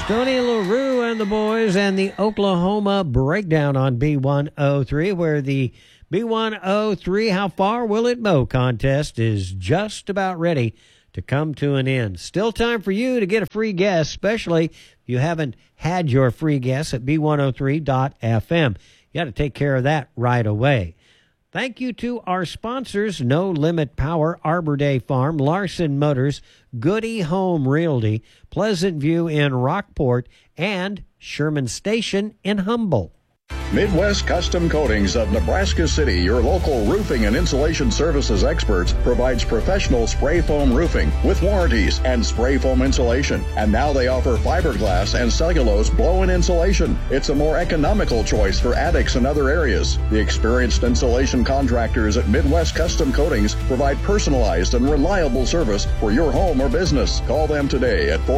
Tony LaRue and the boys and the Oklahoma Breakdown on B103, where the B103 How Far Will It Mow contest is just about ready to come to an end. Still time for you to get a free guess, especially if you haven't had your free guess at B103.fm. You got to take care of that right away. Thank you to our sponsors, No Limit Power, Arbor Day Farm, Larson Motors, Goody Home Realty, Pleasant View in Rockport, and Sherman Station in Humble. Midwest Custom Coatings of Nebraska City, your local roofing and insulation services experts, provides professional spray foam roofing with warranties and spray foam insulation. And now they offer fiberglass and cellulose blow-in insulation. It's a more economical choice for attics and other areas. The experienced insulation contractors at Midwest Custom Coatings provide personalized and reliable service for your home or business. Call them today at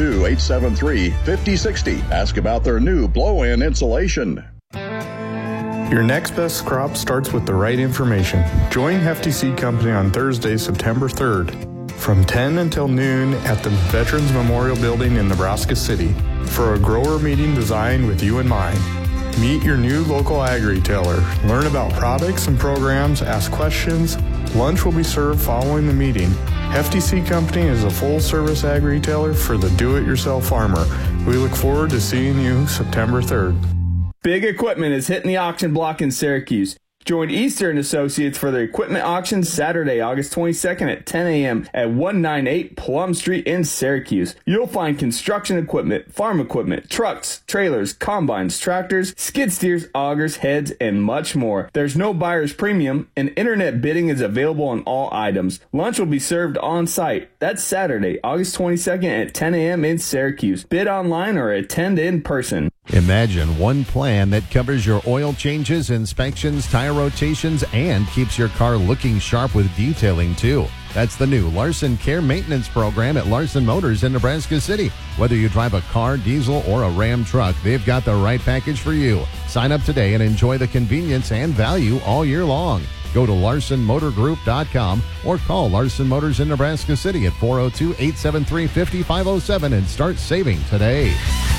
402-873-5060. Ask about their new blow-in insulation. Your next best crop starts with the right information. Join Hefty Seed Company on Thursday, September 3rd from 10 until noon at the Veterans Memorial Building in Nebraska City for a grower meeting designed with you in mind. Meet your new local ag retailer. Learn about products and programs, ask questions. Lunch will be served following the meeting. Hefty Seed Company is a full-service ag retailer for the do-it-yourself farmer. We look forward to seeing you September 3rd. Big equipment is hitting the auction block in Syracuse. Join Eastern Associates for their equipment auction Saturday, August 22nd at 10 a.m. at 198 Plum Street in Syracuse. You'll find construction equipment, farm equipment, trucks, trailers, combines, tractors, skid steers, augers, heads, and much more. There's no buyer's premium, and internet bidding is available on all items. Lunch will be served on site. That's Saturday, August 22nd at 10 a.m. in Syracuse. Bid online or attend in person. Imagine one plan that covers your oil changes, inspections, tire rotations, and keeps your car looking sharp with detailing, too. That's the new Larson Care Maintenance Program at Larson Motors in Nebraska City. Whether you drive a car, diesel, or a Ram truck, they've got the right package for you. Sign up today and enjoy the convenience and value all year long. Go to LarsonMotorGroup.com or call Larson Motors in Nebraska City at 402-873-5507 and start saving today.